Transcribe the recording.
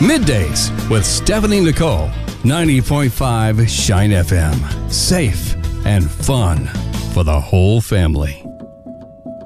Middays with Stephanie Nicole, 90.5 Shine FM. Safe and fun for the whole family.